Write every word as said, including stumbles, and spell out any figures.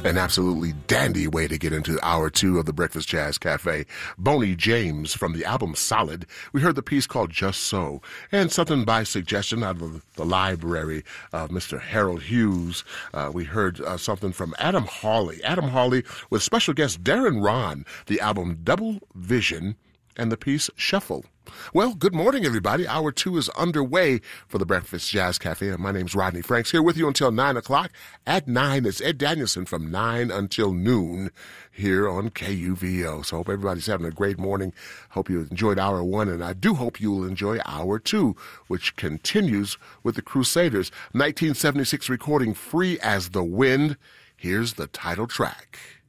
An absolutely dandy way to get into hour two of the Breakfast Jazz Cafe. Boney James from the album Solid. We heard the piece called Just So, and something by suggestion out of the library of Mister Harold Hughes. Uh, we heard uh, something from Adam Hawley. Adam Hawley with special guest Darren Ron, the album Double Vision, and the piece Shuffle. Well, good morning, everybody. Hour two is underway for the Breakfast Jazz Cafe. And my name's Rodney Franks, here with you until nine o'clock. At nine, it's Ed Danielson from nine until noon here on K U V O. So I hope everybody's having a great morning. Hope you enjoyed hour one, and I do hope you will enjoy hour two, which continues with the Crusaders. nineteen seventy-six recording Free as the Wind. Here's the title track.